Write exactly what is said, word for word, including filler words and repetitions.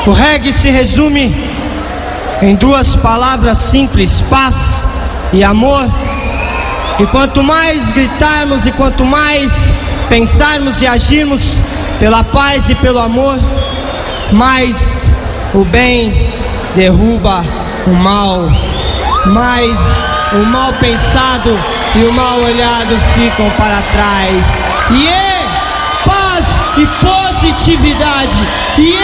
O reggae se resume em duas palavras simples: paz e amor. E quanto mais gritarmos e quanto mais pensarmos e agirmos pela paz e pelo amor, mais o bem derruba o mal, mais o mal pensado e o mal olhado ficam para trás. E é paz e positividade. E